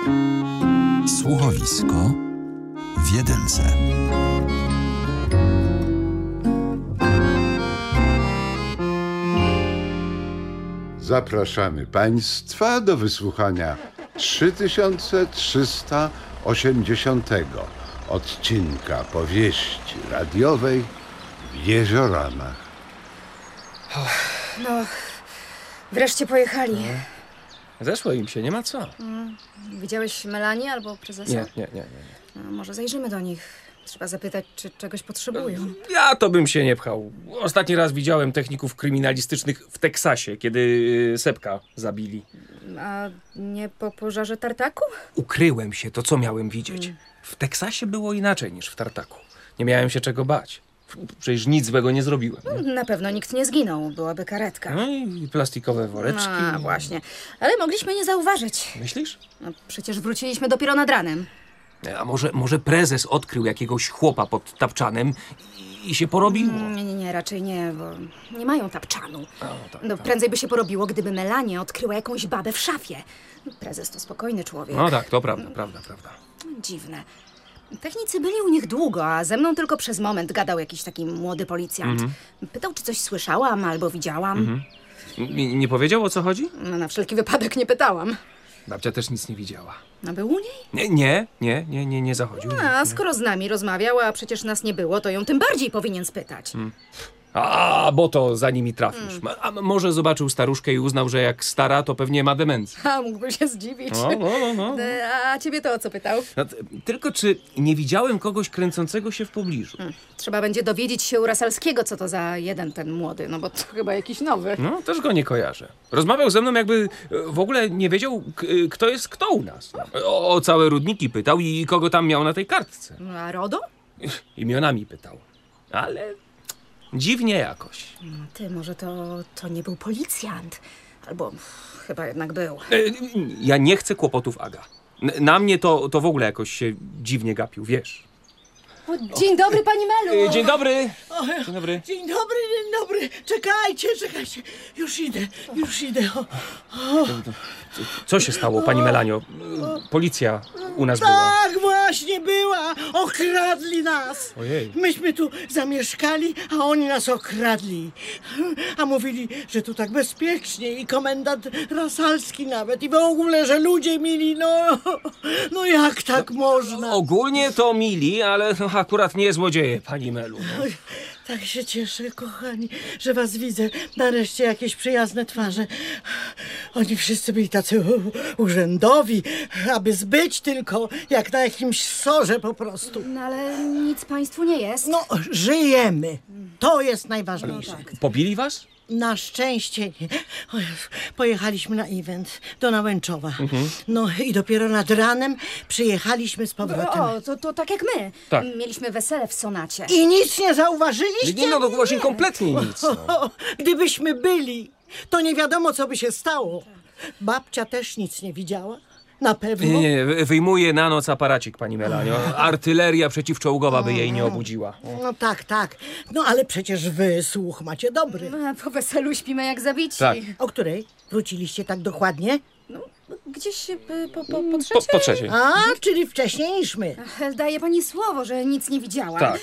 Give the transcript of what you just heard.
Słuchowisko w jedynce. Zapraszamy Państwa do wysłuchania 3380 odcinka powieści radiowej w Jezioranach. No, wreszcie pojechali. Zeszło im się, nie ma co. Widziałeś Melanię albo prezesa? Nie. No, może zajrzymy do nich. Trzeba zapytać, czy czegoś potrzebują. Ja to bym się nie pchał. Ostatni raz widziałem techników kryminalistycznych w Teksasie, kiedy Sepka zabili. A nie po pożarze tartaku? Ukryłem się, to co miałem widzieć. W Teksasie było inaczej niż w Tartaku. Nie miałem się czego bać. Przecież nic złego nie zrobiłem. Na pewno nikt nie zginął. Byłaby karetka. No i plastikowe woreczki. A, właśnie. Ale mogliśmy nie zauważyć. Myślisz? No, przecież wróciliśmy dopiero nad ranem. A może prezes odkrył jakiegoś chłopa pod tapczanem i się porobiło? Nie, raczej nie, bo nie mają tapczanu. Tak. Prędzej by się porobiło, gdyby Melania odkryła jakąś babę w szafie. Prezes to spokojny człowiek. No tak, to prawda. Dziwne. Technicy byli u nich długo, a ze mną tylko przez moment gadał jakiś taki młody policjant. Pytał, czy coś słyszałam albo widziałam. Nie powiedział, o co chodzi? No, na wszelki wypadek nie pytałam. Babcia też nic nie widziała. A był u niej? Nie zachodził. A skoro z nami rozmawiała, a przecież nas nie było, to ją tym bardziej powinien spytać. Bo to za nimi trafisz. A może zobaczył staruszkę i uznał, że jak stara, to pewnie ma demencję. A mógłby się zdziwić. No. A ciebie to o co pytał? Tylko czy nie widziałem kogoś kręcącego się w pobliżu? Trzeba będzie dowiedzieć się u Rasalskiego, co to za jeden ten młody, no bo to chyba jakiś nowy. No, też go nie kojarzę. Rozmawiał ze mną, jakby w ogóle nie wiedział, kto jest kto u nas. O całe Rudniki pytał i kogo tam miał na tej kartce. A RODO? Imionami pytał. Ale dziwnie jakoś. Ty, może to nie był policjant. Albo chyba jednak był. Ja nie chcę kłopotów, Aga. Na mnie to w ogóle jakoś się dziwnie gapił, wiesz. Dzień dobry, pani Melu! Dzień dobry. Dzień dobry. Dzień dobry. Czekajcie. Już idę. Co się stało, pani Melanio? Policja u nas była. Tak, właśnie była. Okradli nas. Ojej. Myśmy tu zamieszkali, a oni nas okradli. A mówili, że tu tak bezpiecznie i komendant Rasalski nawet i w ogóle, że ludzie mili, no jak tak można? Ogólnie to mili, ale akurat nie złodzieje, pani Melu. No. Oj, tak się cieszę, kochani, że was widzę. Nareszcie jakieś przyjazne twarze. Oni wszyscy byli tacy urzędowi, aby zbyć tylko jak na jakimś sorze po prostu. No ale nic państwu nie jest. No, żyjemy. To jest najważniejsze. Pobili was? Na szczęście nie. O Jezu, pojechaliśmy na event do Nałęczowa. No i dopiero nad ranem przyjechaliśmy z powrotem. To tak jak my. Tak. Mieliśmy wesele w Sonacie. I nic nie zauważyliście? No właśnie kompletnie nic. No. Gdybyśmy byli, to nie wiadomo, co by się stało. Babcia też nic nie widziała? Na pewno? Nie, wyjmuje na noc aparacik, pani Melanio. Artyleria przeciwczołgowa by jej nie obudziła. No tak. No ale przecież wy słuch macie dobry. A po weselu śpimy jak zabici. Tak. O której? Wróciliście tak dokładnie? No, gdzieś po trzeciej. Po trzeciej. A, czyli wcześniej niż my. Daję pani słowo, że nic nie widziałam. Tak.